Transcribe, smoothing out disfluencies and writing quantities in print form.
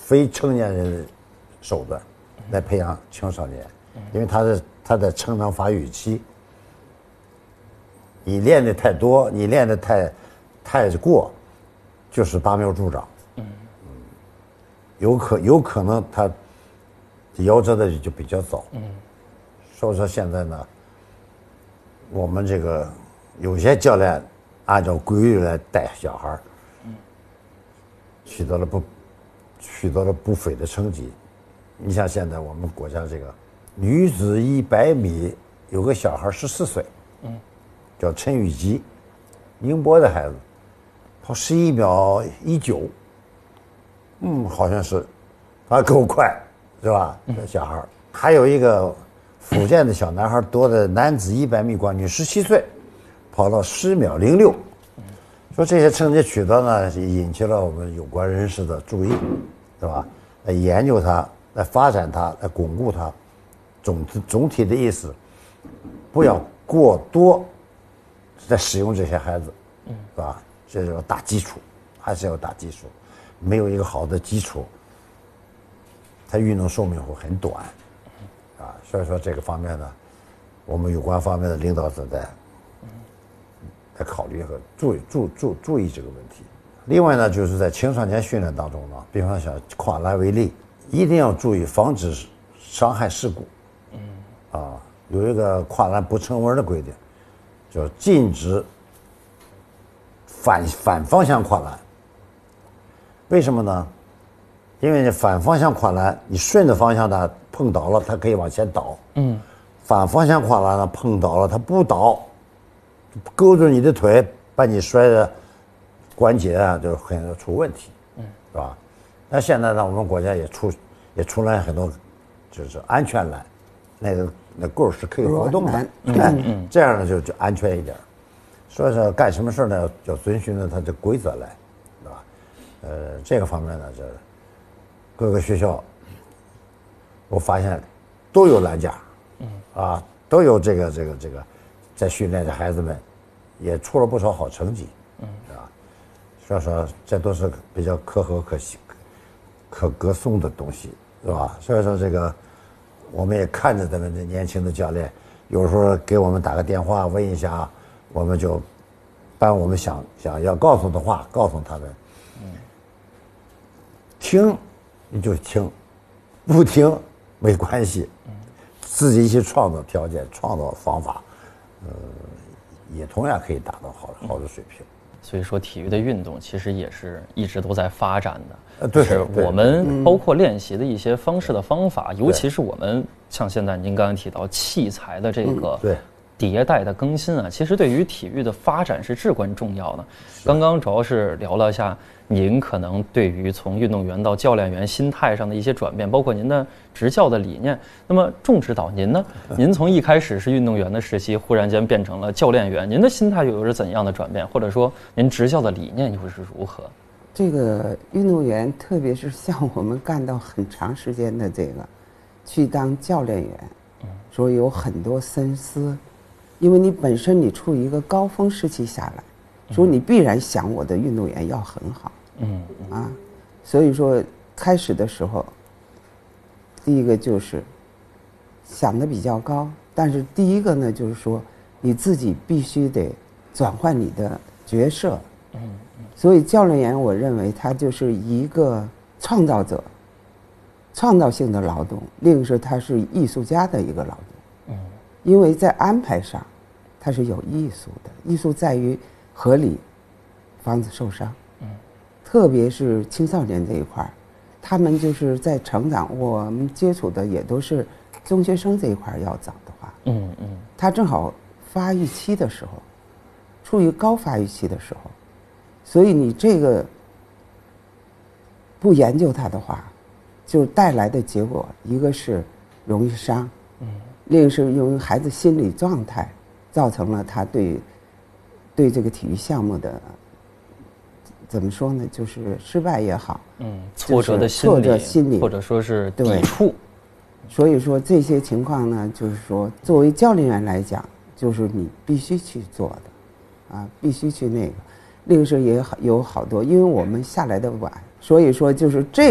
非成年人的手段来培养青少年，因为他的成长发育期，你练的太多，你练的太过，就是拔苗助长。有可能他夭折的就比较早。所以说现在呢，我们这个有些教练按照规律来带小孩，取得了不菲的成绩。你像现在我们国家这个女子100米有个小孩14岁，叫陈雨吉，宁波的孩子，跑11秒19，好像是，他够快，是吧？这小孩还有一个福建的小男孩夺的男子100米冠军，17岁，跑到10秒06。说这些成绩取得呢，引起了我们有关人士的注意，是吧？来研究它，来发展它，来巩固它。总体的意思，不要过多在使用这些孩子，是吧？这要打基础，还是要打基础。没有一个好的基础，它运动寿命会很短，所以说这个方面呢，我们有关方面的领导者在考虑和注意这个问题。另外呢，就是在青少年训练当中呢，比方像跨栏为例，一定要注意防止伤害事故。有一个跨栏不成文的规定，就禁止反方向跨栏。为什么呢？因为反方向跨栏，你顺着方向它碰倒了，它可以往前倒。反方向跨栏呢，碰倒了它不倒，勾住你的腿，把你摔的关节啊就很出问题，是吧？那现在呢，我们国家也出来很多，就是安全栏，那棍是可以活动的，这样呢就安全一点。所以说干什么事呢，要遵循着它的规则来，是吧？这个方面呢，这各个学校我发现都有栏架，都有这个在训练的孩子们也出了不少好成绩，所以说这都是比较可歌可歌颂的东西，是吧？所以说这个我们也看着咱们这年轻的教练，有时候给我们打个电话问一下，我们就把我们想要告诉的话告诉他们。听你就听，不听没关系，自己去创造条件，创造方法，也同样可以达到好的水平。 所以说，体育的运动其实也是一直都在发展的。 对， 就是我们包括练习的一些方式的方法，尤其是我们像现在您刚才提到器材的这个迭代的更新啊，其实对于体育的发展是至关重要的。刚刚主要是聊了一下您可能对于从运动员到教练员心态上的一些转变，包括您的执教的理念。那么仲指导您呢？您从一开始是运动员的时期，忽然间变成了教练员，您的心态又是怎样的转变？或者说您执教的理念又是如何？ 这个运动员，特别是像我们干到很长时间的这个，去当教练员，所以有很多深思，因为你本身你处于一个高峰时期下来，所以你必然想我的运动员要很好，所以说开始的时候，第一个就是想的比较高，但是第一个呢，就是说你自己必须得转换你的角色。所以教练员，我认为他就是一个创造者，创造性的劳动；另一个是他是艺术家的一个劳动。因为在安排上，他是有艺术的，艺术在于合理，防止受伤。特别是青少年这一块，他们就是在成长，我们接触的也都是中学生这一块要找的话，他正好发育期的时候，处于高发育期的时候。所以你这个不研究它的话，就带来的结果，一个是容易伤，另一个是由于孩子心理状态造成了他对这个体育项目的怎么说呢，就是失败也好， 挫折的心理，或者说是抵触。 所以说这些情况呢，就是说作为教练员来讲，就是你必须去做的，必须去那个。另一个是也有好多，因为我们下来的晚，所以说就是这